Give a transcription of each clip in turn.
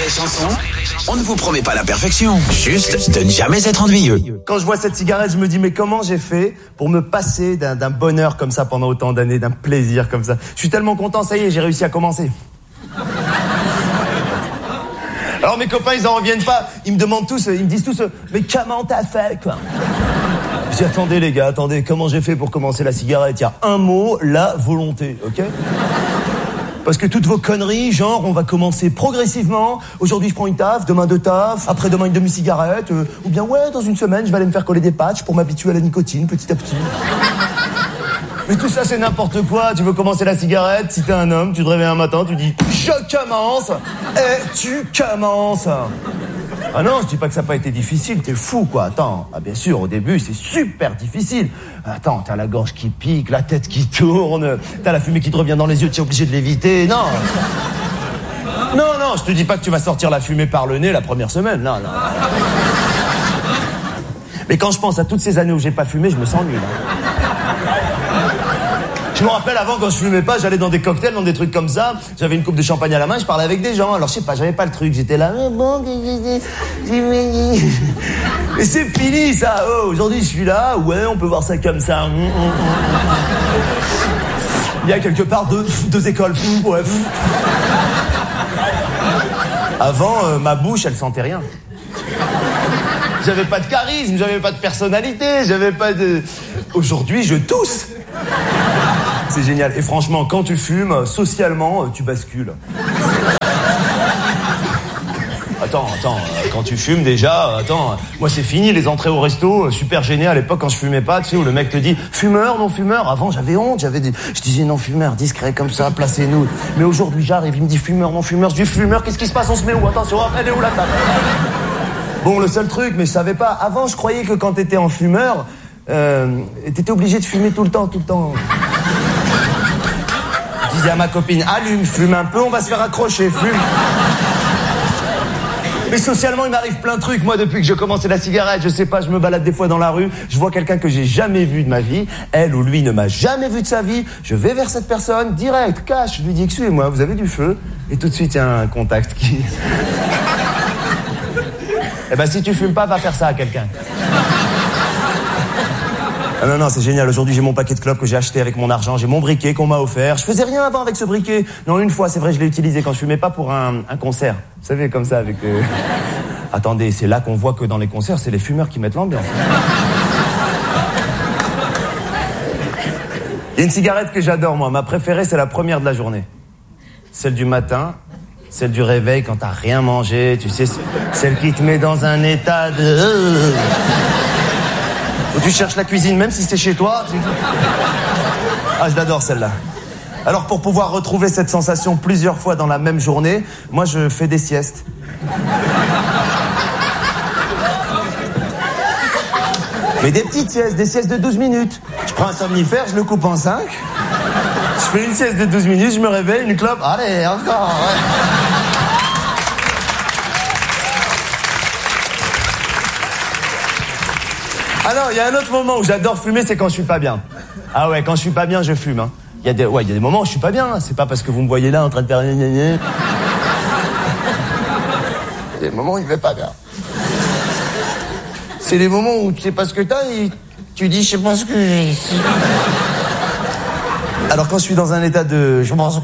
Chanson, on ne vous promet pas la perfection, juste de ne jamais être ennuyeux. Quand je vois cette cigarette, je me dis, mais comment j'ai fait pour me passer d'un bonheur comme ça pendant autant d'années, d'un plaisir comme ça. Je suis tellement content, ça y est, j'ai réussi à commencer. Alors mes copains, ils en reviennent pas, ils me demandent tous, ils me disent tous, mais comment t'as fait, quoi? Je dis, attendez les gars, attendez, comment j'ai fait pour commencer la cigarette? Il y a un mot, la volonté, ok? Parce que toutes vos conneries, genre, on va commencer progressivement. Aujourd'hui, je prends une taf, demain deux tafs, après-demain une demi-cigarette, ou bien, ouais, dans une semaine, je vais aller me faire coller des patchs pour m'habituer à la nicotine, petit à petit. Mais tout ça, c'est n'importe quoi. Tu veux commencer la cigarette, si t'es un homme, tu te réveilles un matin, tu dis, je commence, et tu commences. Ah non, je dis pas que ça n'a pas été difficile, t'es fou, quoi. Attends, ah bien sûr, au début, c'est super difficile. Attends, t'as la gorge qui pique, la tête qui tourne, t'as la fumée qui te revient dans les yeux, t'es obligé de l'éviter, non. Non, je te dis pas que tu vas sortir la fumée par le nez la première semaine, non. Mais quand je pense à toutes ces années où j'ai pas fumé, je me sens nul. Je me rappelle avant, quand je fumais pas, j'allais dans des cocktails, dans des trucs comme ça. J'avais une coupe de champagne à la main, je parlais avec des gens. Alors je sais pas, j'avais pas le truc. J'étais là, mais bon, et c'est fini ça. Oh, aujourd'hui je suis là, ouais, on peut voir ça comme ça. Il y a quelque part deux écoles. Ouais. Avant, ma bouche, elle sentait rien. J'avais pas de charisme, j'avais pas de personnalité, j'avais pas de... Aujourd'hui, je tousse. C'est génial. Et franchement, quand tu fumes, socialement, tu bascules. Attends, quand tu fumes déjà, moi c'est fini les entrées au resto, super gêné à l'époque quand je fumais pas, tu sais, où le mec te dit fumeur, non fumeur. Avant j'avais honte, je disais non fumeur, discret comme ça, placez-nous. Mais aujourd'hui j'arrive, il me dit fumeur, non fumeur, je dis fumeur, qu'est-ce qui se passe, on se met où? Attention, elle est où la table? Bon, le seul truc, mais je savais pas, avant je croyais que quand t'étais en fumeur, t'étais obligé de fumer tout le temps. Je disais à ma copine, allume, fume un peu, on va se faire accrocher, fume. Mais socialement, il m'arrive plein de trucs. Moi, depuis que j'ai commencé la cigarette, je sais pas, je me balade des fois dans la rue, je vois quelqu'un que j'ai jamais vu de ma vie, elle ou lui ne m'a jamais vu de sa vie, je vais vers cette personne, direct, cash, je lui dis, excusez-moi, vous avez du feu? Et tout de suite, il y a un contact qui... Eh ben, si tu fumes pas, va faire ça à quelqu'un. Ah non, c'est génial. Aujourd'hui, j'ai mon paquet de clopes que j'ai acheté avec mon argent. J'ai mon briquet qu'on m'a offert. Je faisais rien avant avec ce briquet. Non, une fois, c'est vrai, je l'ai utilisé quand je fumais pas pour un concert. Vous savez, comme ça, avec... Attendez, c'est là qu'on voit que dans les concerts, c'est les fumeurs qui mettent l'ambiance. Il y a une cigarette que j'adore, moi. Ma préférée, c'est la première de la journée. Celle du matin, celle du réveil quand t'as rien mangé. Tu sais, celle qui te met dans un état de... Où tu cherches la cuisine, même si c'est chez toi. Ah, je l'adore celle-là. Alors pour pouvoir retrouver cette sensation plusieurs fois dans la même journée, moi je fais des siestes. Mais des petites siestes, des siestes de 12 minutes. Je prends un somnifère, je le coupe en 5. Je fais une sieste de 12 minutes, je me réveille, une clope. Allez, encore, ouais. Ah non, il y a un autre moment où j'adore fumer, c'est quand je suis pas bien. Ah ouais, quand je suis pas bien, je fume. Hein. Il y a des moments où je suis pas bien. Hein. C'est pas parce que vous me voyez là en train de faire... Il y a des moments où il va pas bien. C'est les moments où tu sais pas ce que t'as et tu dis je sais pas ce que j'ai. Alors quand je suis dans un état de... Je pense que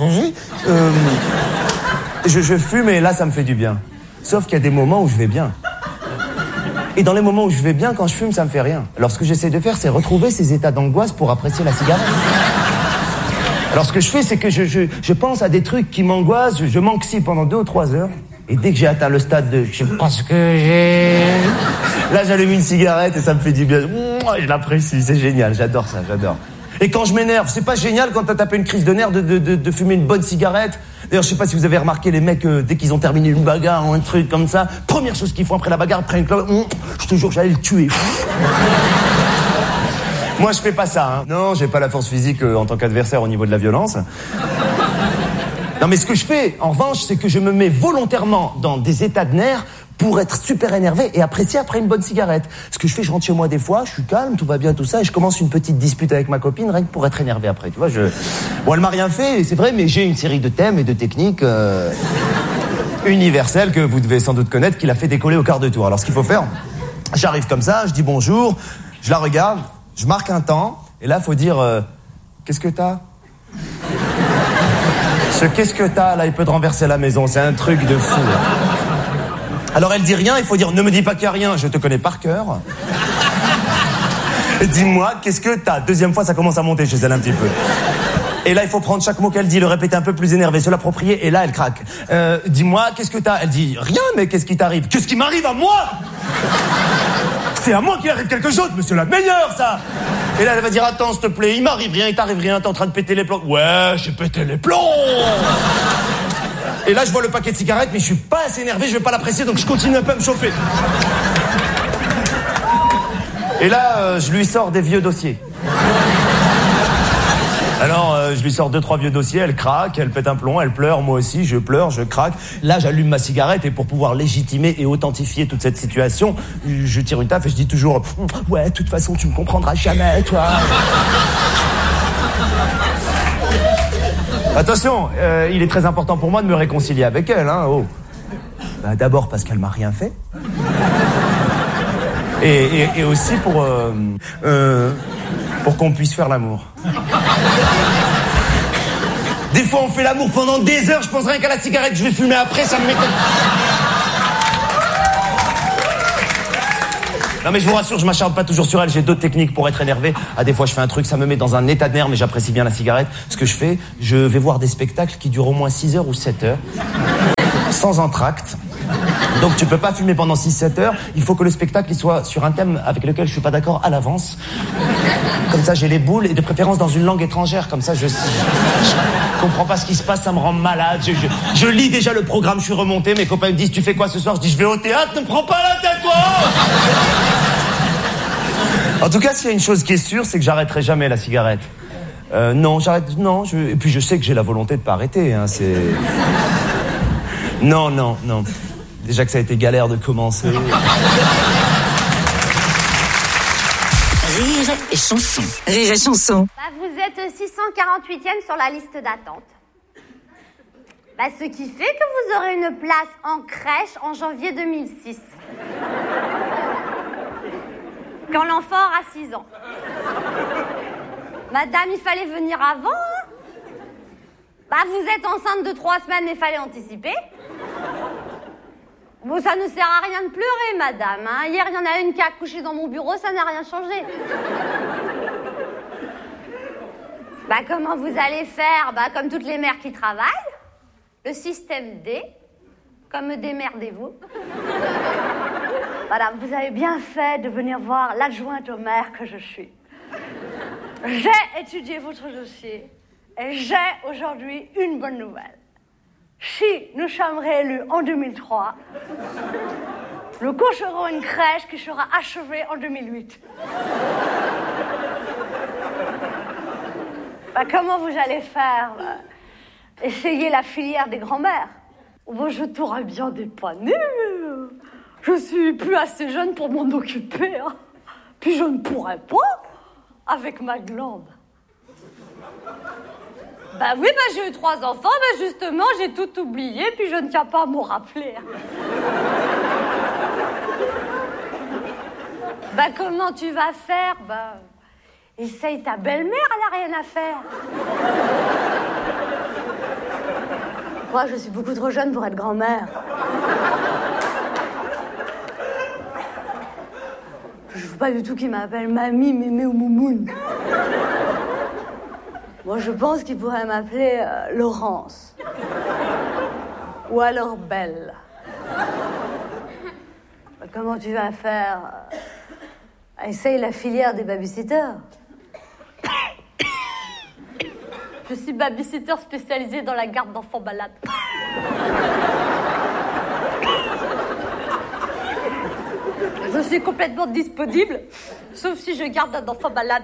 j'ai... Je fume et là, ça me fait du bien. Sauf qu'il y a des moments où je vais bien. Et dans les moments où je vais bien, quand je fume, ça me fait rien. Alors ce que j'essaie de faire, c'est retrouver ces états d'angoisse pour apprécier la cigarette. Alors ce que je fais, c'est que je pense à des trucs qui m'angoissent, je m'anxie pendant 2 ou 3 heures. Et dès que j'ai atteint le stade de je sais pas ce que j'ai... Là, j'allume une cigarette et ça me fait du bien. Je l'apprécie, c'est génial, j'adore ça, j'adore. Et quand je m'énerve, c'est pas génial quand t'as tapé une crise de nerfs de fumer une bonne cigarette. D'ailleurs, je sais pas si vous avez remarqué les mecs, dès qu'ils ont terminé une bagarre ou un truc comme ça, première chose qu'ils font après la bagarre, après une clope, je te jure, j'allais le tuer. Moi, je fais pas ça, hein. Non, j'ai pas la force physique en tant qu'adversaire au niveau de la violence. Non, mais ce que je fais, en revanche, c'est que je me mets volontairement dans des états de nerfs pour être super énervé et apprécier après une bonne cigarette. Ce que je fais, je rentre chez moi des fois, je suis calme, tout va bien, tout ça, et je commence une petite dispute avec ma copine, rien que pour être énervé après, tu vois, Bon, elle m'a rien fait, c'est vrai, mais j'ai une série de thèmes et de techniques, universel que vous devez sans doute connaître, qui l'a fait décoller au quart de tour. Alors, ce qu'il faut faire, j'arrive comme ça, je dis bonjour, je la regarde, je marque un temps, et là, il faut dire qu'est-ce que t'as ? Ce qu'est-ce que t'as, là, il peut te renverser la maison, c'est un truc de fou. Là. Alors, elle dit rien, il faut dire ne me dis pas qu'il y a rien, je te connais par cœur. Dis-moi, qu'est-ce que t'as ? Deuxième fois, ça commence à monter chez elle un petit peu. Et là, il faut prendre chaque mot qu'elle dit, le répéter un peu plus énervé, se l'approprier, et là, elle craque. Dis-moi, qu'est-ce que t'as ? Elle dit, rien, mais qu'est-ce qui t'arrive ? Qu'est-ce qui m'arrive à moi ? C'est à moi qu'il arrive quelque chose, mais c'est la meilleure, ça ! Et là, elle va dire, attends, s'il te plaît, il m'arrive rien, il t'arrive rien, t'es en train de péter les plombs. Ouais, j'ai pété les plombs ! Et là, je vois le paquet de cigarettes, mais je suis pas assez énervé, je vais pas l'apprécier, donc je continue un peu à me chauffer. Et là, je lui sors des vieux dossiers. Alors, je lui sors 2-3 vieux dossiers, elle craque, elle pète un plomb, elle pleure, moi aussi, je pleure, je craque. Là, j'allume ma cigarette et pour pouvoir légitimer et authentifier toute cette situation, je tire une taffe et je dis toujours « Ouais, de toute façon, tu me comprendras jamais, toi !» Attention, il est très important pour moi de me réconcilier avec elle, hein, oh. Bah, d'abord parce qu'elle m'a rien fait. Et aussi pour qu'on puisse faire l'amour. Des fois, on fait l'amour pendant des heures, je pense rien qu'à la cigarette que je vais fumer après, ça me m'étonne. Non mais je vous rassure, je m'acharne pas toujours sur elle, j'ai d'autres techniques pour être énervé. Ah, des fois je fais un truc, ça me met dans un état de nerfs, mais j'apprécie bien la cigarette. Ce que je fais, je vais voir des spectacles qui durent au moins 6 heures ou 7 heures, sans entracte. Donc tu peux pas fumer pendant 6-7 heures, il faut que le spectacle il soit sur un thème avec lequel je suis pas d'accord à l'avance. Comme ça j'ai les boules, et de préférence dans une langue étrangère, comme ça je comprends pas ce qui se passe, ça me rend malade. Je lis déjà le programme, je suis remonté, mes copains me disent tu fais quoi ce soir ? Je dis je vais au théâtre, ne me prends pas la tête toi. En tout cas, s'il y a une chose qui est sûre, c'est que j'arrêterai jamais la cigarette. Non, j'arrête, non, et puis je sais que j'ai la volonté de pas arrêter, hein, c'est... Non. Déjà que ça a été galère de commencer. Rire et chanson. Rire et chanson. Bah, vous êtes 648e sur la liste d'attente. Bah, ce qui fait que vous aurez une place en crèche en janvier 2006. Quand l'enfant aura 6 ans. Madame, il fallait venir avant, hein ? Bah, vous êtes enceinte de 3 semaines, mais fallait anticiper. Bon, ça ne sert à rien de pleurer, madame, hein. Hier, il y en a une qui a accouché dans mon bureau, ça n'a rien changé. Bah, comment vous allez faire ? Bah, comme toutes les mères qui travaillent. Le système D. Comme démerdez-vous. Madame, vous avez bien fait de venir voir l'adjointe au maire que je suis. J'ai étudié votre dossier et j'ai aujourd'hui une bonne nouvelle. Si nous sommes réélus en 2003, nous coucherons une crèche qui sera achevée en 2008. Bah, comment vous allez faire ? Essayez la filière des grands-mères. Bon, je t'aurais bien dépanné. Je suis plus assez jeune pour m'en occuper. Hein. Puis je ne pourrais pas avec ma glande. Bah oui, bah j'ai eu 3 enfants, bah justement, j'ai tout oublié, puis je ne tiens pas à m'en rappeler. Bah comment tu vas faire ? Bah, essaye ta belle-mère, elle n'a rien à faire. Moi, je suis beaucoup trop jeune pour être grand-mère. Je ne veux pas du tout qu'il m'appelle mamie, mémé ou moumoune. Moi, je pense qu'il pourrait m'appeler Laurence. Ou alors Belle. Comment tu vas faire ? Essaye la filière des babysitters. Je suis babysitter spécialisée dans la garde d'enfants malades. Je suis complètement disponible, sauf si je garde un enfant malade.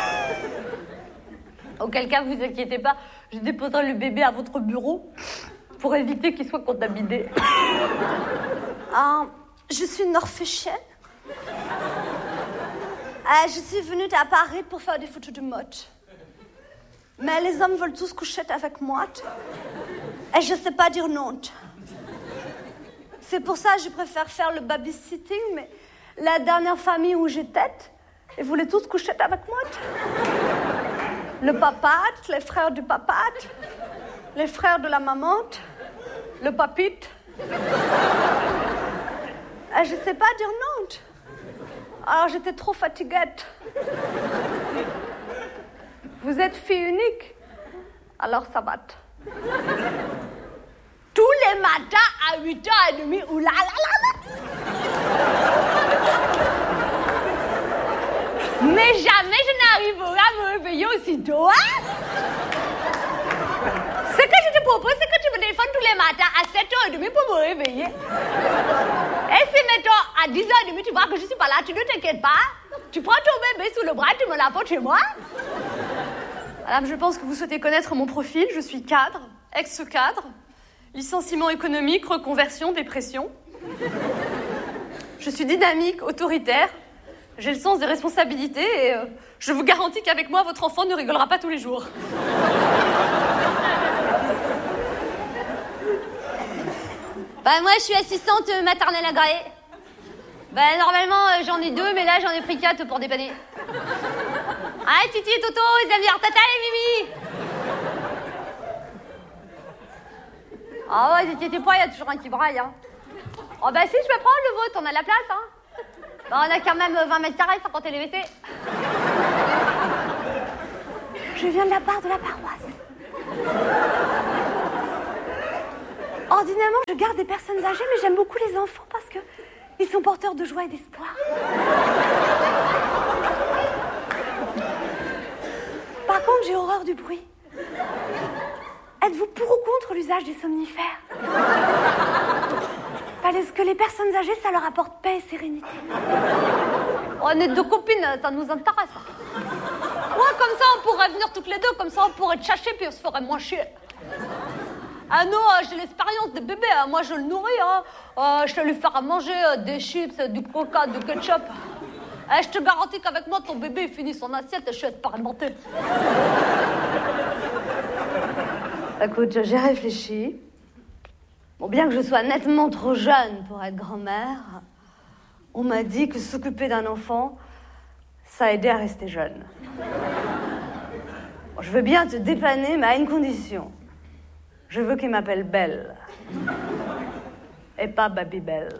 Auquel cas, vous inquiétez pas, je déposerai le bébé à votre bureau pour éviter qu'il soit contaminé. Je suis norvégienne. Je suis venue à Paris pour faire des photos de mode. Mais les hommes veulent tous coucher avec moi. Et je sais pas dire non. C'est pour ça que je préfère faire le babysitting, mais la dernière famille où j'étais, ils voulaient tous coucher avec moi. Le papa, les frères du papa, les frères de la maman, le papite. Et je sais pas dire non. Alors j'étais trop fatiguée. Vous êtes fille unique, alors ça va. Tous les matins à 8h30, oulala. Mais jamais je n'arriverai à me réveiller aussitôt, hein? Ce que je te propose, c'est que tu me téléphones tous les matins à 7h30 pour me réveiller. Et si, mettons, à 10h30, tu vois que je suis pas là, tu ne t'inquiètes pas. Tu prends ton bébé sous le bras, tu me l'apportes chez moi. Madame, je pense que vous souhaitez connaître mon profil. Je suis cadre, ex-cadre, licenciement économique, reconversion, dépression. Je suis dynamique, autoritaire. J'ai le sens des responsabilités et je vous garantis qu'avec moi, votre enfant ne rigolera pas tous les jours. Moi, je suis assistante maternelle agréée. Normalement, j'en ai 2, mais là, j'en ai pris 4 pour dépanner. Ah, Titi et Toto, Xavier, Tata et Mimi. Ah ouais, t'inquiète pas, il y a toujours un qui braille, hein. Oh si, je peux prendre le vôtre, on a de la place, hein. On a quand même 20 mètres carrés sans compter les WC. Je viens de la part de la paroisse. Ordinairement, je garde des personnes âgées, mais j'aime beaucoup les enfants parce que ils sont porteurs de joie et d'espoir. Par contre, j'ai horreur du bruit. Êtes-vous pour ou contre l'usage des somnifères? Parce que les personnes âgées, ça leur apporte paix et sérénité. On est deux copines, ça nous intéresse. Ouais, comme ça, on pourrait venir toutes les deux, comme ça, on pourrait chercher, puis on se ferait moins chier. Ah non, j'ai l'expérience des bébés, hein. Moi je le nourris, hein. Je vais lui faire à manger des chips, du coca, du ketchup. Je te garantis qu'avec moi, ton bébé il finit son assiette et je suis expérimentée. Écoute, j'ai réfléchi. Bon, bien que je sois nettement trop jeune pour être grand-mère, on m'a dit que s'occuper d'un enfant, ça aidait à rester jeune. Bon, je veux bien te dépanner, mais à une condition. Je veux qu'il m'appelle Belle. Et pas Babybel.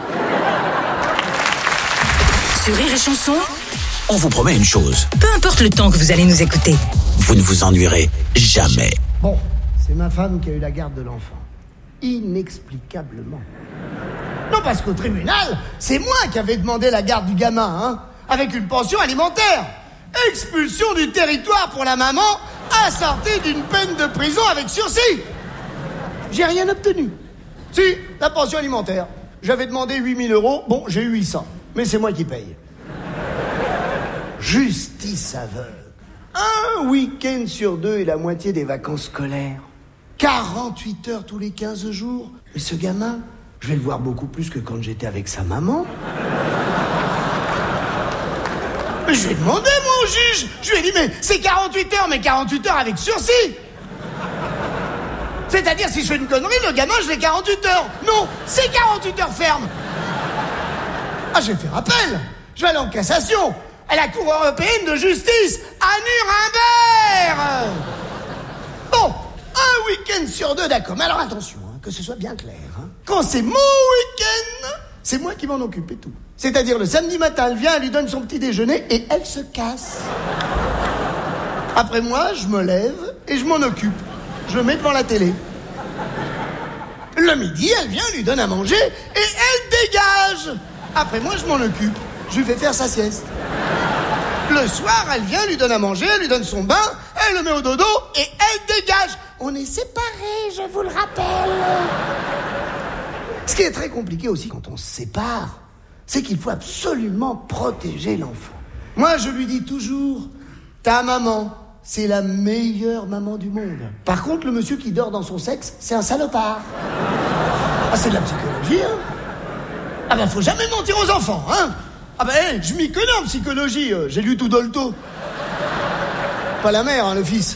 Sur Rire et Chanson, On vous promet une chose. peu importe le temps que vous allez nous écouter. Vous ne vous ennuierez jamais. Bon, c'est ma femme qui a eu la garde de l'enfant. Inexplicablement. Non, parce qu'au tribunal, c'est moi qui avais demandé la garde du gamin, hein, avec une pension alimentaire. Expulsion du territoire pour la maman, assortie d'une peine de prison avec sursis. J'ai rien obtenu. Si, la pension alimentaire. J'avais demandé 8 000 €, bon, j'ai eu 800. Mais c'est moi qui paye. Justice aveugle. Un week-end sur 2 et la moitié des vacances scolaires. 48 heures tous les 15 jours. Mais ce gamin, je vais le voir beaucoup plus que quand j'étais avec sa maman. Mais je lui ai demandé, moi, au juge. Je lui ai dit, mais c'est 48 heures, mais 48 heures avec sursis. C'est-à-dire, si je fais une connerie, le gamin, je l'ai 48 heures. Non, c'est 48 heures ferme. Ah, je vais faire appel. Je vais aller en cassation à la Cour européenne de justice à Nuremberg. Bon, un week-end sur 2, d'accord. Mais alors attention, hein, que ce soit bien clair. Hein. Quand c'est mon week-end, c'est moi qui m'en occupe et tout. C'est-à-dire, le samedi matin, elle vient, elle lui donne son petit déjeuner et elle se casse. Après moi, je me lève et je m'en occupe. Je le mets devant la télé. Le midi, elle vient, elle lui donne à manger et elle dégage. Après moi, je m'en occupe. Je lui fais faire sa sieste. Le soir, elle vient, elle lui donne à manger, elle lui donne son bain, elle le met au dodo et elle dégage. On est séparés, je vous le rappelle. Ce qui est très compliqué aussi quand on se sépare, c'est qu'il faut absolument protéger l'enfant. Moi, je lui dis toujours, ta maman, c'est la meilleure maman du monde. Par contre, le monsieur qui dort dans son sexe, c'est un salopard. Ah, c'est de la psychologie, hein. Ah ben, faut jamais mentir aux enfants, hein. Ah ben, je m'y connais en psychologie, j'ai lu tout Dolto. Pas la mère, hein, le fils.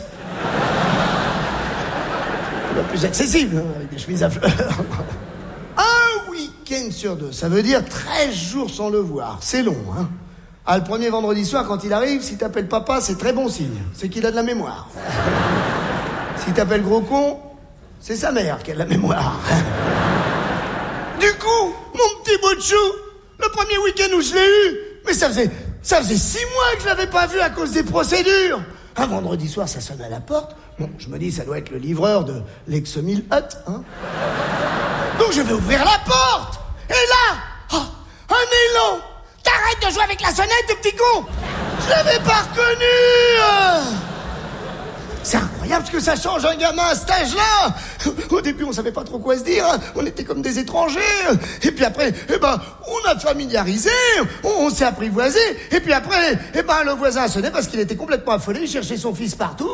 Le plus accessible, hein, avec des chemises à fleurs. Un week-end week-end sur 2. Ça veut dire 13 jours sans le voir. C'est long, hein. Ah, le premier vendredi soir, quand il arrive, si t'appelles papa, c'est très bon signe. C'est qu'il a de la mémoire. Si t'appelles gros con, c'est sa mère qui a de la mémoire. Du coup, mon petit bout de chou, le premier week-end où je l'ai eu, mais ça faisait 6 mois que je l'avais pas vu à cause des procédures. Un vendredi soir, ça sonne à la porte. Bon, je me dis, ça doit être le livreur de l'Ex-Mil Hut, hein. Donc je vais ouvrir la porte. Et là, oh, un élan. T'arrêtes de jouer avec la sonnette, petit con. Je l'avais pas reconnu. C'est incroyable ce que ça change un gamin à cet âge-là. Au début, on savait pas trop quoi se dire, hein. On était comme des étrangers. Et puis après, on a familiarisé, on s'est apprivoisé. Et puis après, le voisin a sonné parce qu'il était complètement affolé, il cherchait son fils partout.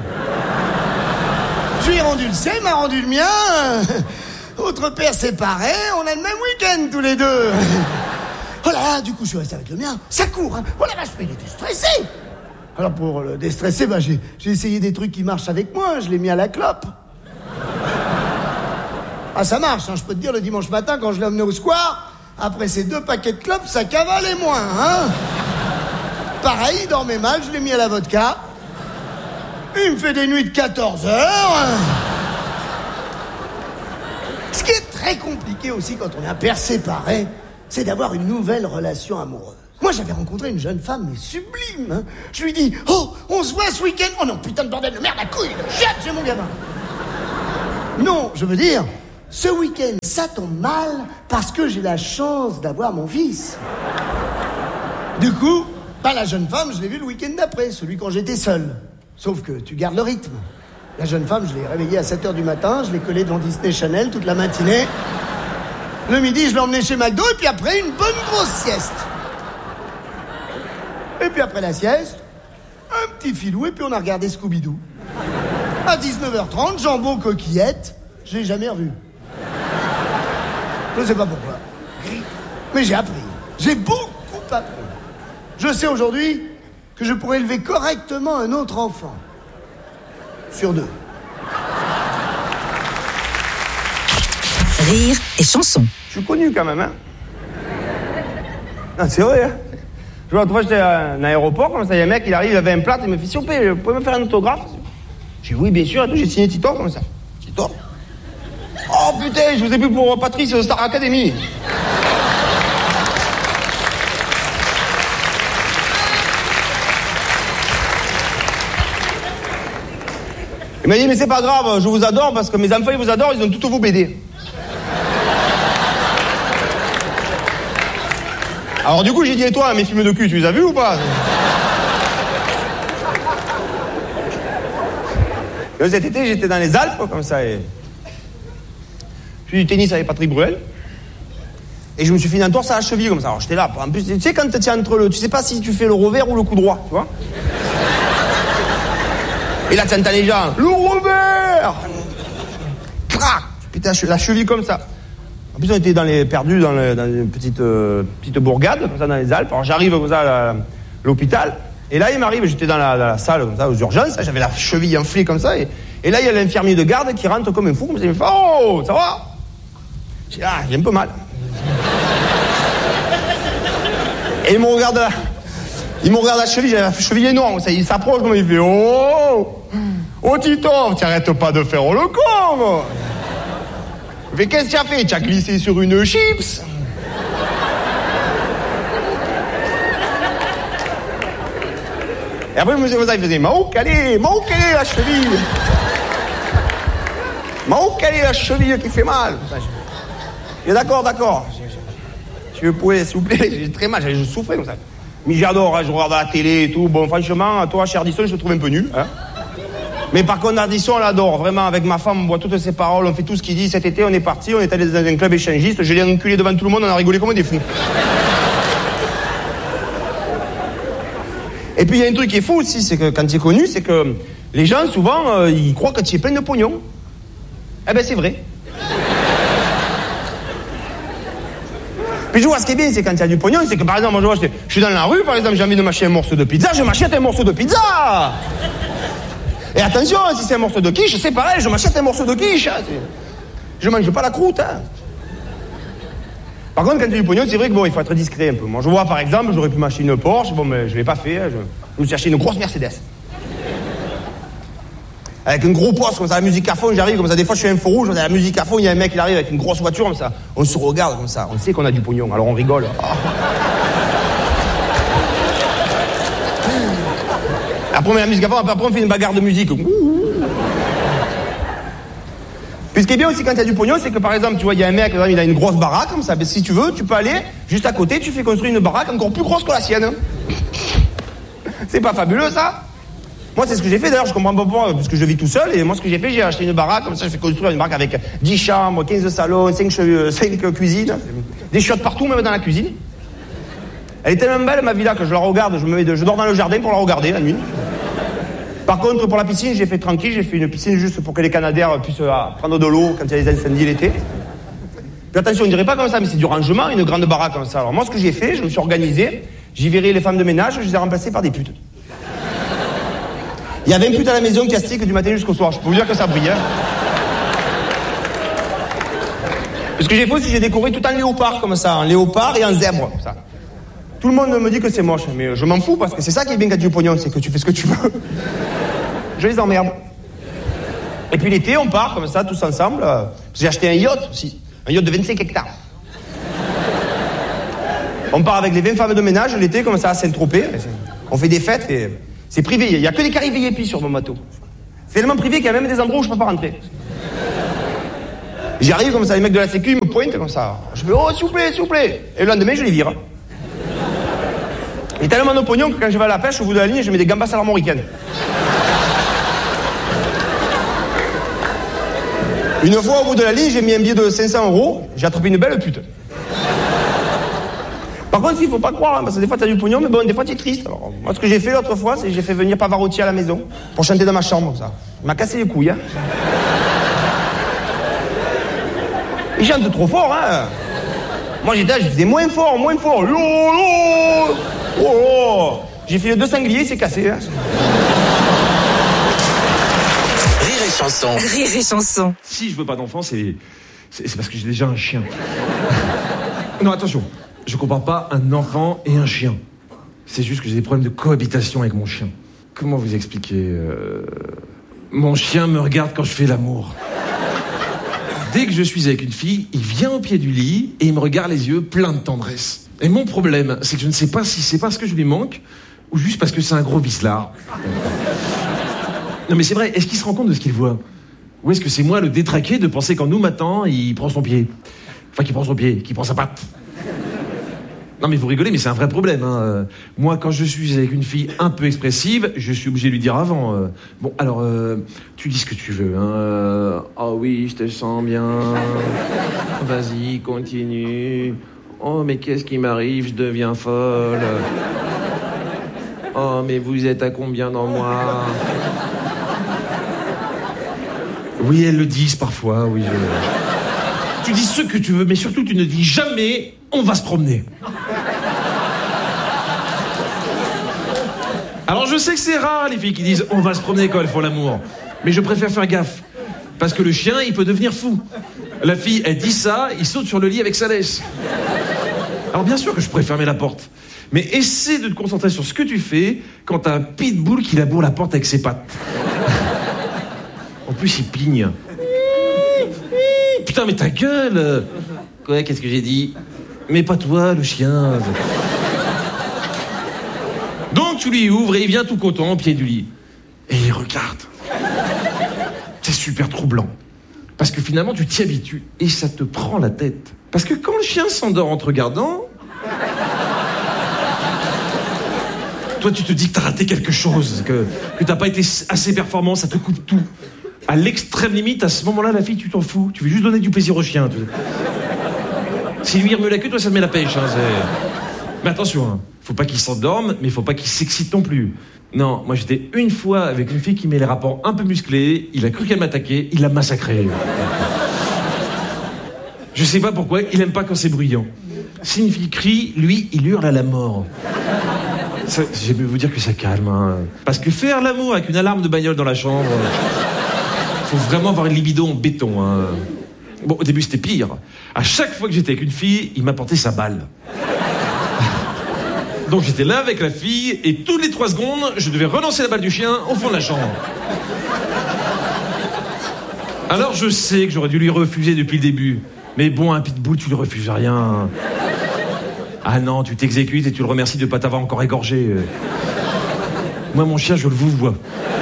Je lui ai rendu le sien, il m'a rendu le mien. Autre père séparé, on a le même week-end tous les deux. Oh là là, du coup, je suis resté avec le mien. Ça court, hein. Oh la vache, mais il était stressé. Alors pour le déstresser, j'ai essayé des trucs qui marchent avec moi. Je l'ai mis à la clope. Ah, ça marche, hein. Je peux te dire, le dimanche matin, quand je l'ai emmené au square, après ces 2 paquets de clopes, ça cavalait moins, hein. Pareil, il dormait mal, je l'ai mis à la vodka. Il me fait des nuits de 14 heures. Ce qui est très compliqué aussi quand on est un père séparé, c'est d'avoir une nouvelle relation amoureuse. Moi, j'avais rencontré une jeune femme, mais sublime, hein. Je lui dis, oh, on se voit ce week-end. Oh non, putain de bordel de merde à couille, jette, j'ai mon gamin. Non, je veux dire, ce week-end, ça tombe mal parce que j'ai la chance d'avoir mon fils. Du coup, la jeune femme, je l'ai vue le week-end d'après, celui quand j'étais seul. Sauf que tu gardes le rythme. La jeune femme, je l'ai réveillée à 7h du matin, je l'ai collée devant Disney Channel toute la matinée. Le midi, je l'ai emmenée chez McDo, et puis après, une bonne grosse sieste. Et puis après la sieste, un petit filou, et puis on a regardé Scooby-Doo. À 19h30, jambon coquillette, je l'ai jamais revu. Je sais pas pourquoi. Mais j'ai appris. J'ai beaucoup appris. Je sais aujourd'hui que je pourrais élever correctement un autre enfant. Sur 2. Rire et chanson. Je suis connu quand même, hein. Non, c'est vrai, hein. Je vois, l'autre fois, j'étais à un aéroport, comme ça, il y a un mec, il arrive, il avait un plat, il me fait, s'il vous plaît, vous pouvez me faire un autographe? J'ai dit, oui, bien sûr, et tout, j'ai signé Tito, comme ça. Tito? Oh putain, je vous ai vu pour Patrice Star Academy. Il m'a dit, mais c'est pas grave, je vous adore parce que mes enfants, ils vous adorent, ils ont toutes vos BD. Alors du coup, j'ai dit, et toi, mes films de cul, tu les as vus ou pas? Et cet été, j'étais dans les Alpes, comme ça, et... Je fais du tennis avec Patrick Bruel. Et je me suis fait une entorse à la cheville, comme ça. Alors j'étais là, en plus, tu sais, quand tu tiens entre le... Tu sais pas si tu fais le revers ou le coup droit, tu vois? Et là, tu entends les gens, le revers! Crac! Putain, la cheville comme ça. En plus, on était perdus dans une petite bourgade, comme ça, dans les Alpes. Alors j'arrive comme ça à l'hôpital. Et là, il m'arrive, j'étais dans la salle, comme ça, aux urgences. J'avais la cheville enflée comme ça. Et là, il y a l'infirmier de garde qui rentre comme un fou. Comme ça, il me fait, oh, ça va? J'ai dit, ah, j'ai un peu mal. Et il me regarde la cheville, j'avais la cheville énorme. Ça, il s'approche, comme il fait, oh, Tito, t'arrêtes pas de faire le con. Mais qu'est-ce que tu as fait? Tu as glissé sur une chips? Et après, il faisait, Mao calé la cheville. Mao calé la cheville qui fait mal. Et d'accord. Si vous pouvez, s'il vous plaît, j'ai très mal, je souffrais comme ça. Mais j'adore, hein, je regarde la télé et tout. Bon, franchement, toi, chez Ardisson, je te trouve un peu nul. Hein. Mais par contre, Ardisson, on l'adore. Vraiment, avec ma femme, on voit toutes ses paroles, on fait tout ce qu'il dit. Cet été, on est parti, on est allé dans un club échangiste. Je l'ai enculé devant tout le monde, on a rigolé comme des fous. Et puis, il y a un truc qui est fou aussi, c'est que quand tu es connu, c'est que les gens, souvent, ils croient que tu es plein de pognon. Eh ben, c'est vrai. Puis je vois, ce qui est bien, c'est quand il y a du pognon, c'est que par exemple, moi, je suis dans la rue, par exemple, j'ai envie de m'acheter un morceau de pizza, je m'achète un morceau de pizza. Et attention, si c'est un morceau de quiche, c'est pareil, je m'achète un morceau de quiche. Je mange pas la croûte. Hein. Par contre, quand tu as du pognon, c'est vrai que bon, il faut être discret un peu. Moi, je vois, par exemple, j'aurais pu m'acheter une Porsche, bon, mais je l'ai pas fait. Je me suis acheté une grosse Mercedes. Avec un gros poste, comme ça, la musique à fond, j'arrive, comme ça, des fois, je suis un feu rouge, on a la musique à fond, il y a un mec, il arrive avec une grosse voiture, comme ça. On se regarde, comme ça. On sait qu'on a du pognon, alors on rigole. Oh. Après, on met la musique à fond, après, on fait une bagarre de musique. Puis ce qui est bien aussi quand il y a du pognon, c'est que par exemple, tu vois, il y a un mec, il a une grosse baraque, comme ça, mais si tu veux, tu peux aller juste à côté, tu fais construire une baraque encore plus grosse que la sienne. C'est pas fabuleux, ça? Moi, c'est ce que j'ai fait, d'ailleurs, je comprends pas pourquoi, parce que je vis tout seul, et moi, ce que j'ai fait, j'ai acheté une baraque, comme ça, je fais construire une baraque avec 10 chambres, 15 salons, 5 cuisines, des chiottes partout, même dans la cuisine. Elle est tellement belle, ma villa, que je la regarde, je dors dans le jardin pour la regarder, la nuit. Par contre, pour la piscine, j'ai fait tranquille, j'ai fait une piscine juste pour que les Canadaires puissent prendre de l'eau quand il y a des incendies l'été. Puis attention, on ne dirait pas comme ça, mais c'est du rangement, une grande baraque comme ça. Alors moi, ce que j'ai fait, je me suis organisé, j'ai viré les femmes de ménage, je les ai remplacées par des putes. Il y a 20 putes à la maison qui astiquent du matin jusqu'au soir, je peux vous dire que ça brille. Hein. Ce que j'ai fait aussi, j'ai décoré tout en léopard comme ça, en léopard et en zèbre, comme ça. Tout le monde me dit que c'est moche, mais je m'en fous parce que c'est ça qui est bien quand tu as du pognon, c'est que tu fais ce que tu veux. Je les emmerde. Et puis l'été, on part comme ça, tous ensemble. J'ai acheté un yacht aussi, un yacht de 25 hectares. On part avec les 20 femmes de ménage l'été, comme ça, à Saint-Tropez. On fait des fêtes et c'est privé. Il n'y a que des carrés VIP sur mon bateau. C'est tellement privé qu'il y a même des endroits où je ne peux pas rentrer. J'arrive comme ça, les mecs de la sécu, ils me pointent comme ça. Je fais, oh, s'il vous plaît, s'il vous plaît. Et le lendemain, je les vire. J'ai tellement de pognon que quand je vais à la pêche, au bout de la ligne, je mets des gambas à l'armoricaine. Une fois, au bout de la ligne, j'ai mis un billet de 500 €, j'ai attrapé une belle pute. Par contre, il faut pas croire, hein, parce que des fois, t'as du pognon, mais bon, des fois, t'es triste. Alors, moi, ce que j'ai fait l'autre fois, c'est que j'ai fait venir Pavarotti à la maison pour chanter dans ma chambre, comme ça. Il m'a cassé les couilles, hein. Il chante trop fort, hein. Moi, j'étais là, je faisais moins fort. Yo, yo, oh. J'ai fait le 2 sangliers, il s'est cassé, hein. Rire et chanson. Rire et chanson. Si je veux pas d'enfant, c'est parce que j'ai déjà un chien. Non, attention, je compare pas un enfant et un chien. C'est juste que j'ai des problèmes de cohabitation avec mon chien. Comment vous expliquer Mon chien me regarde quand je fais l'amour. Dès que je suis avec une fille, il vient au pied du lit et il me regarde les yeux pleins de tendresse. Et mon problème, c'est que je ne sais pas si c'est parce que je lui manque ou juste parce que c'est un gros vicelard. Non mais c'est vrai, est-ce qu'il se rend compte de ce qu'il voit? Ou est-ce que c'est moi le détraqué de penser qu'en nous matant, il prend son pied? Enfin, qu'il prend son pied, qu'il prend sa patte. Non mais vous rigolez, mais c'est un vrai problème. Hein. Moi, quand je suis avec une fille un peu expressive, je suis obligé de lui dire avant. Bon, alors, tu dis ce que tu veux. Hein. Oh oui, je te sens bien. Vas-y, continue. Oh, mais qu'est-ce qui m'arrive? Je deviens folle. Oh, mais vous êtes à combien dans moi? Oui, elles le disent parfois, oui. Tu dis ce que tu veux, mais surtout, tu ne dis jamais « on va se promener ». Alors, je sais que c'est rare, les filles qui disent « on va se promener » quand elles font l'amour. Mais je préfère faire gaffe. Parce que le chien, il peut devenir fou. La fille, elle dit ça, il saute sur le lit avec sa laisse. Alors, bien sûr que je pourrais fermer la porte. Mais essaie de te concentrer sur ce que tu fais quand t'as un pitbull qui laboure la porte avec ses pattes. En plus, il pigne. Putain, mais ta gueule! Quoi, qu'est-ce que j'ai dit? Mais pas toi, le chien. Donc, tu lui ouvres et il vient tout content au pied du lit. Et il regarde. C'est super troublant. Parce que finalement, tu t'y habitues et ça te prend la tête. Parce que quand le chien s'endort en te regardant, toi, tu te dis que t'as raté quelque chose, que t'as pas été assez performant, ça te coûte tout. À l'extrême limite, à ce moment-là, la fille, tu t'en fous. Tu veux juste donner du plaisir au chien. Si lui remue la queue, toi, ça te met la pêche. Hein, mais attention, hein, faut pas qu'il s'endorme, mais faut pas qu'il s'excite non plus. Non, moi, j'étais une fois avec une fille qui met les rapports un peu musclés. Il a cru qu'elle m'attaquait, il l'a massacrée. Je sais pas pourquoi, il aime pas quand c'est bruyant. Si une fille crie, lui, il hurle à la mort. J'aime vous dire que ça calme. Hein. Parce que faire l'amour avec une alarme de bagnole dans la chambre... Faut vraiment avoir une libido en béton. Hein. Bon, au début, c'était pire. À chaque fois que j'étais avec une fille, il m'apportait sa balle. Donc j'étais là avec la fille, et toutes les 3 secondes, je devais relancer la balle du chien au fond de la chambre. Alors je sais que j'aurais dû lui refuser depuis le début. Mais bon, un pitbull, tu lui refuses rien. Ah non, tu t'exécutes et tu le remercies de ne pas t'avoir encore égorgé. Moi, mon chien, je le vois.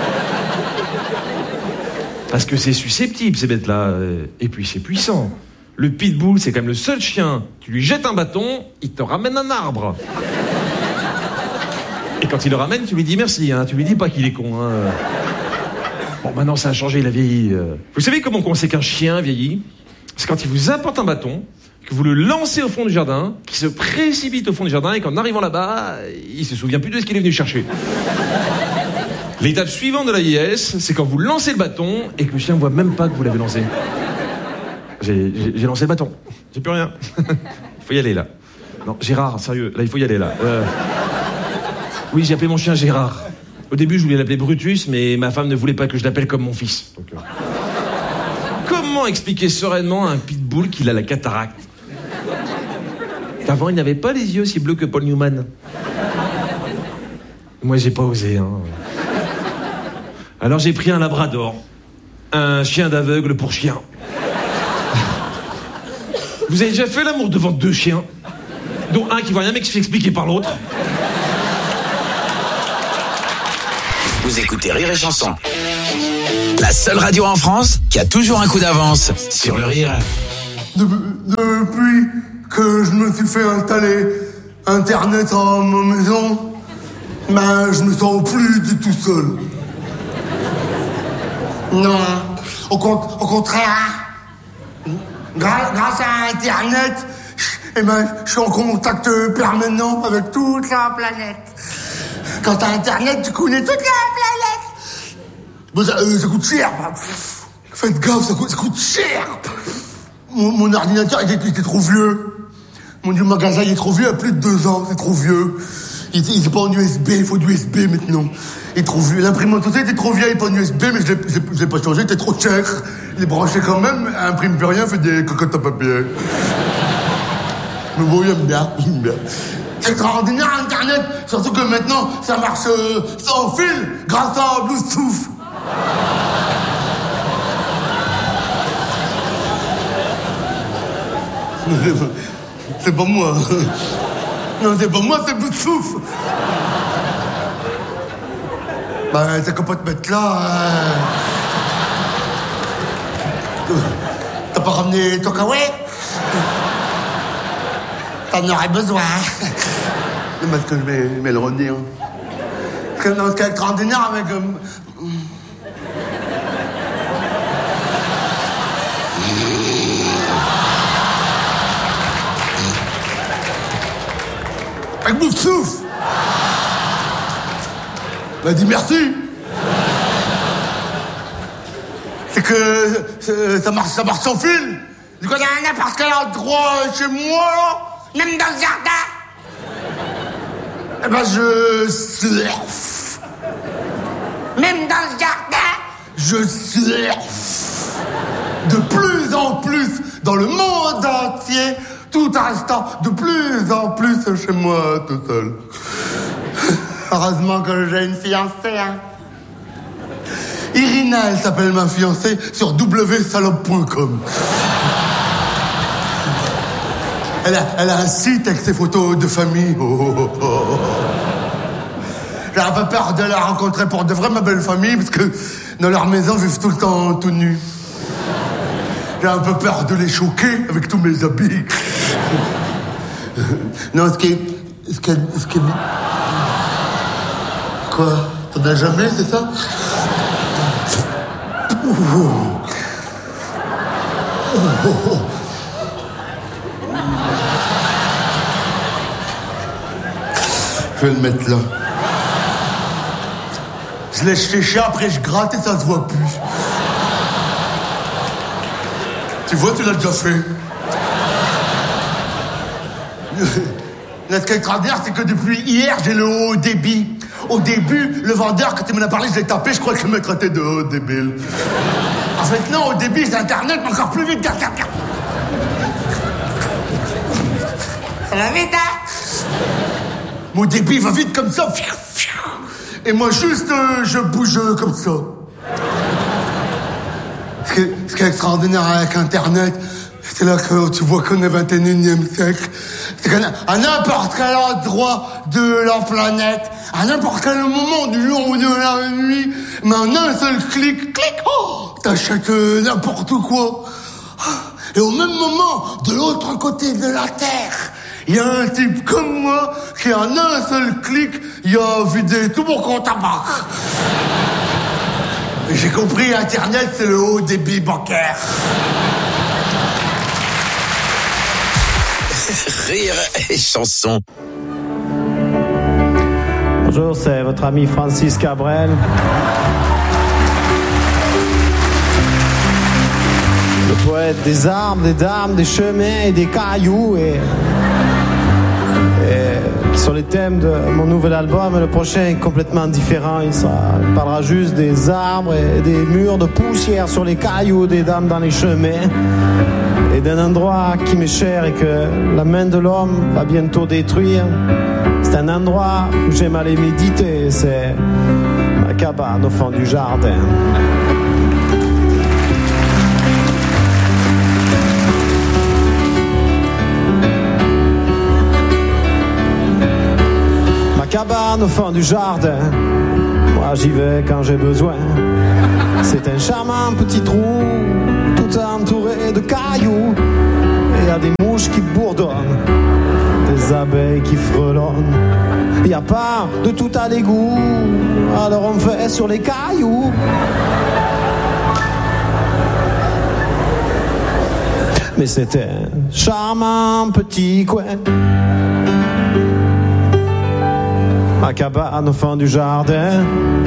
Parce que c'est susceptible, ces bêtes-là. Et puis, c'est puissant. Le pitbull, c'est quand même le seul chien. Tu lui jettes un bâton, il te ramène un arbre. Et quand il le ramène, tu lui dis merci, hein. Tu lui dis pas qu'il est con, hein. Bon, maintenant, ça a changé, il a vieilli. Vous savez comment on sait qu'un chien vieillit? C'est quand il vous apporte un bâton, que vous le lancez au fond du jardin, qu'il se précipite au fond du jardin, et qu'en arrivant là-bas, il se souvient plus de ce qu'il est venu chercher. L'étape suivante de la vieillesse, c'est quand vous lancez le bâton, et que le chien ne voit même pas que vous l'avez lancé. J'ai lancé le bâton. J'ai plus rien. Il faut y aller, là. Non, Gérard, sérieux, là, il faut y aller, là. Oui, j'ai appelé mon chien Gérard. Au début, je voulais l'appeler Brutus, mais ma femme ne voulait pas que je l'appelle comme mon fils. Donc, comment expliquer sereinement à un pitbull qu'il a la cataracte? Avant, il n'avait pas les yeux aussi bleus que Paul Newman. Moi, j'ai pas osé, hein. Alors, j'ai pris un labrador. Un chien d'aveugle pour chien. Vous avez déjà fait l'amour devant 2 chiens, dont un qui voit rien mais qui se fait expliquer par l'autre? Vous écoutez Rire et Chanson. La seule radio en France qui a toujours un coup d'avance sur le rire. Depuis que je me suis fait installer Internet dans ma maison, je me sens plus du tout seul. Non, au contraire, grâce à Internet, je suis en contact permanent avec toute la planète. Quand t'as Internet, tu connais toute la planète. Bon, ça coûte cher. Faites gaffe, ça coûte cher. Mon ordinateur, il était trop vieux. Mon magasin, il est trop vieux, il y a plus de 2 ans, c'est trop vieux. Il est pas en USB, il faut du USB maintenant. Il est trop vieux. L'imprimante aussi était trop vieille, il est pas en USB, mais je l'ai pas changé, il était trop cher. Il est branché quand même, il imprime plus rien, fait des cocottes à papier. Mais bon, il aime bien. C'est extraordinaire Internet, surtout que maintenant ça marche sans fil grâce à Bluetooth. C'est pas moi. Non, c'est pas moi, c'est Bluetooth. T'as qu'à pas te mettre là. T'as pas ramené ton kawaii? T'en aurais besoin. Parce que je vais le redire. Parce que ce qui est extraordinaire avec... Avec Bluetooth. Dis merci. C'est que ça marche sans fil. Du coup, à n'importe quel endroit chez moi, là, même dans le jardin, je surfe. Même dans le jardin, je surfe. De plus en plus, dans le monde entier, tout instant, de plus en plus chez moi, tout seul. Heureusement que j'ai une fiancée, hein. Irina, elle s'appelle ma fiancée, sur wsalope.com. Elle a un site avec ses photos de famille. J'ai un peu peur de la rencontrer pour de vrai, ma belle famille, parce que dans leur maison, ils vivent tout le temps tout nus. J'ai un peu peur de les choquer avec tous mes habits. Non, ce qui est... Quoi? T'en as jamais, c'est ça? Je vais le mettre là. Je laisse sécher, après je gratte et ça se voit plus. Tu vois, tu l'as déjà fait. Ce qui est extraordinaire, c'est que depuis hier, j'ai le haut débit. Au début, le vendeur, quand il m'en a parlé, je l'ai tapé, je crois que le mec était de haut débile. En fait, non, au débit, c'est Internet, mais encore plus vite. Ça va vite, hein? Mon débit va vite comme ça. Et moi, juste, je bouge comme ça. Ce qui est extraordinaire avec Internet, c'est là que tu vois qu'on est 21e siècle. C'est qu'à n'importe quel endroit de la planète, à n'importe quel moment du jour ou de la nuit, mais en un seul clic, t'achètes n'importe quoi. Et au même moment, de l'autre côté de la Terre, il y a un type comme moi qui, en un seul clic, il a vidé tout mon compte à banque. Et j'ai compris, Internet, c'est le haut débit bancaire. Rire et chanson. Bonjour, c'est votre ami Francis Cabrel. Le poète des arbres, des dames, des chemins et des cailloux et qui sont les thèmes de mon nouvel album. Le prochain est complètement différent. Il parlera juste des arbres et des murs de poussière sur les cailloux, des dames dans les chemins et d'un endroit qui m'est cher et que la main de l'homme va bientôt détruire. C'est un endroit où j'aime aller méditer. C'est ma cabane au fond du jardin. Cabane au fond du jardin, moi j'y vais quand j'ai besoin. C'est un charmant petit trou, tout entouré de cailloux. Et il y a des mouches qui bourdonnent, des abeilles qui frelonnent. Il n'y a pas de tout à l'égout, alors on fait sur les cailloux. Mais c'est un charmant petit coin. Ma cabane au fond du jardin.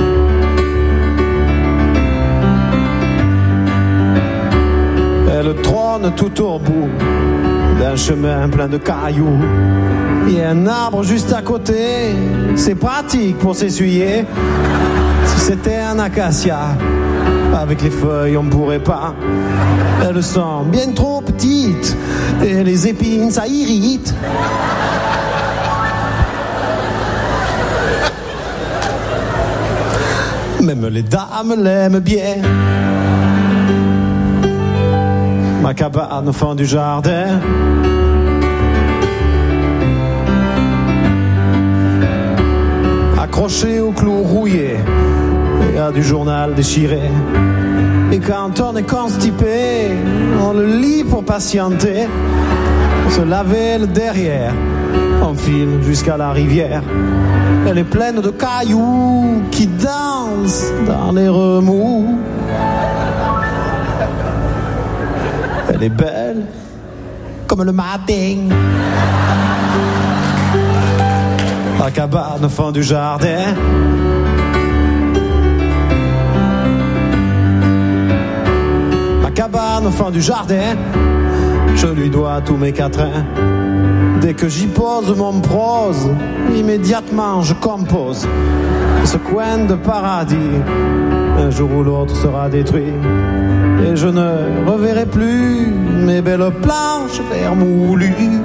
Elle trône tout au bout d'un chemin plein de cailloux. Il y a un arbre juste à côté, c'est pratique pour s'essuyer. Si c'était un acacia, avec les feuilles on pourrait pas. Elles sont bien trop petites et les épines ça irrite. Même les dames l'aiment bien. Ma cabane au fond du jardin. Accroché au clou rouillé et à du journal déchiré. Et quand on est constipé, on le lit pour patienter. On se laver le derrière, on file jusqu'à la rivière. Elle est pleine de cailloux qui dansent dans les remous. Elle est belle comme le matin. La cabane au fond du jardin. La cabane au fond du jardin. Je lui dois tous mes quatrains. Dès que j'y pose mon prose, immédiatement je compose. Ce coin de paradis, un jour ou l'autre sera détruit. Et je ne reverrai plus mes belles planches vermoulues.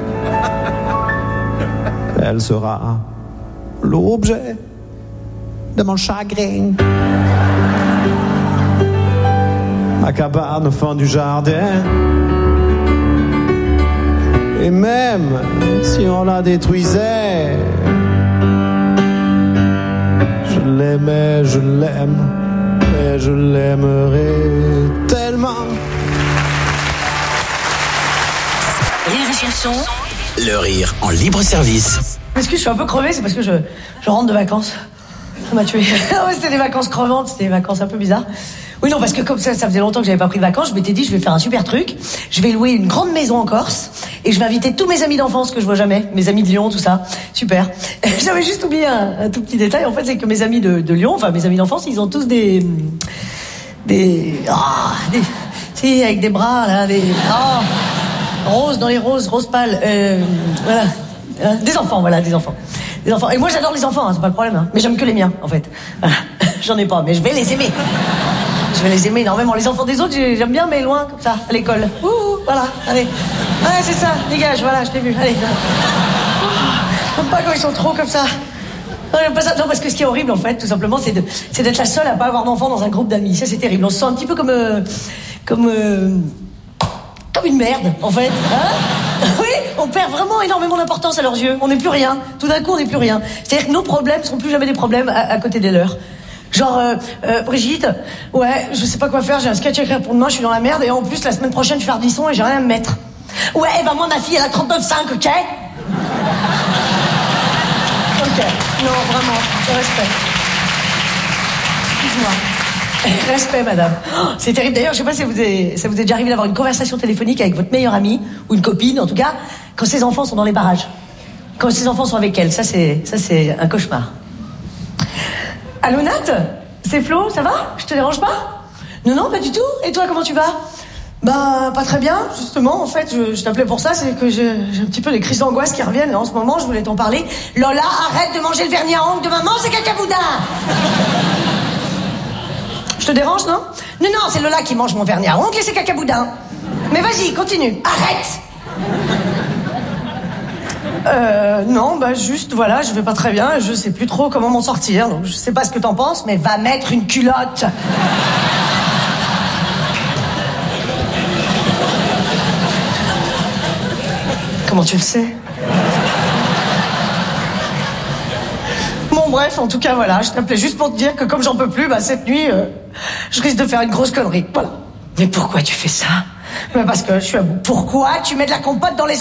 Elle sera l'objet de mon chagrin. Ma cabane au fond du jardin. Et même si on la détruisait, je l'aimais, je l'aime, et je l'aimerai tellement. Rire et chanson. Le rire en libre service. Est-ce que je suis un peu crevée? C'est parce que je rentre de vacances. Ça m'a tué. Ouais, c'était des vacances crevantes, c'était des vacances un peu bizarres. Oui, non, parce que comme ça faisait longtemps que j'avais pas pris de vacances, je m'étais dit, je vais faire un super truc. Je vais louer une grande maison en Corse et je vais inviter tous mes amis d'enfance que je vois jamais, mes amis de Lyon, tout ça. Super. J'avais juste oublié un tout petit détail. En fait, c'est que mes amis de Lyon, enfin mes amis d'enfance, ils ont tous des si, avec des bras là, roses dans les roses pâles. Voilà. Des enfants. Et moi j'adore les enfants, hein, c'est pas le problème. Hein. Mais j'aime que les miens, en fait. Voilà. J'en ai pas, mais je vais les aimer. Je vais les aimer énormément. Les enfants des autres, j'aime bien, mais loin, comme ça, à l'école. Ouh, voilà, allez. Ouais, c'est ça, dégage, voilà, je t'ai vu, allez. J'aime pas quand ils sont trop comme ça. Non, j'aime pas ça. Non, parce que ce qui est horrible, en fait, tout simplement, c'est d'être la seule à pas avoir d'enfant dans un groupe d'amis. Ça, c'est terrible. On se sent un petit peu comme une merde, en fait. Hein? Oui, on perd vraiment énormément d'importance à leurs yeux. On n'est plus rien. Tout d'un coup, on n'est plus rien. C'est-à-dire que nos problèmes seront plus jamais des problèmes à côté des leurs. Genre, Brigitte, ouais, je sais pas quoi faire, j'ai un sketch à écrire pour demain, je suis dans la merde, et en plus, la semaine prochaine, je fais Ardisson et j'ai rien à me mettre. Ouais, ben moi, ma fille, elle a 39,5, ok? Ok, non, vraiment, respect. Excuse-moi. Respect, madame. Oh, c'est terrible. D'ailleurs, je sais pas si ça vous est déjà arrivé d'avoir une conversation téléphonique avec votre meilleure amie, ou une copine, en tout cas, quand ses enfants sont dans les barrages. Quand ses enfants sont avec elle. Ça, c'est un cauchemar. Allô, Nat? C'est Flo, ça va? Je te dérange pas? Non, pas du tout. Et toi, comment tu vas? Bah, pas très bien, justement. En fait, je t'appelais pour ça, c'est que j'ai un petit peu des crises d'angoisse qui reviennent. En ce moment, je voulais t'en parler. Lola, arrête de manger le vernis à ongles de maman, c'est cacaboudin! Je te dérange, non? Non, c'est Lola qui mange mon vernis à ongles et c'est cacaboudin. Mais vas-y, continue. Arrête! Non, bah juste, voilà, je vais pas très bien, je sais plus trop comment m'en sortir, donc je sais pas ce que t'en penses, mais va mettre une culotte. Comment tu le sais? Bon, bref, en tout cas, voilà, je t'appelais juste pour te dire que comme j'en peux plus, bah cette nuit, je risque de faire une grosse connerie, voilà. Mais pourquoi tu fais ça? Bah parce que je suis à bout. Pourquoi tu mets de la compote dans les